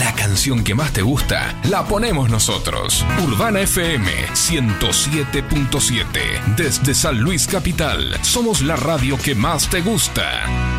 La canción que más te gusta la ponemos nosotros. Urbana FM 107.7. Desde San Luis Capital. Somos la radio que más te gusta.